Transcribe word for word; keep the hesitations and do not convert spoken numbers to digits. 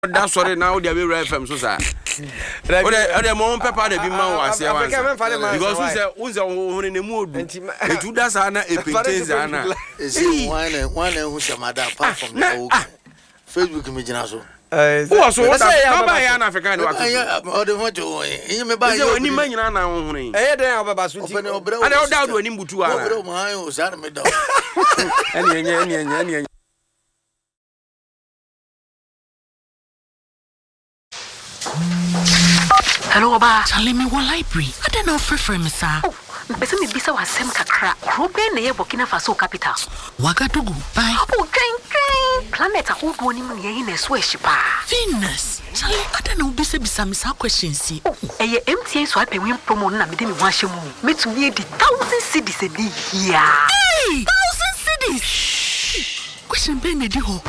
That's sorry now they be F M so sir. Ode ode mo pepper na bi man wa se wan. Because who say who say who ne mu odu. Etu da sa na epete za na. Esi one one who say madam apart from the Facebook me gina so. Who was so that ba ya na Africa ni wa. O de mo jo yin me ba ya. Say oni ma nyina na ho hin. Eh den ababa so ti. Ade o da do ani butu ara. Obro mo han o sa me da. Eni eni eni eni eni. Hello, Oba. Charlie, me one library. I don't know for free, sir. Oh, but me bisa wa sem kakra. Krobe na ye Burkina Faso capital. Wagadugu. Bye. Oh, train train. Planet a whole one in ye na so shipa. Venus. Charlie, I don't know bisa bisa me sa question si. Oh, eh ye M T N so ape win promo na me de me wan hye mu. Me to me di thousand cities e di here. Hey, thousand cities. Question be na di ho.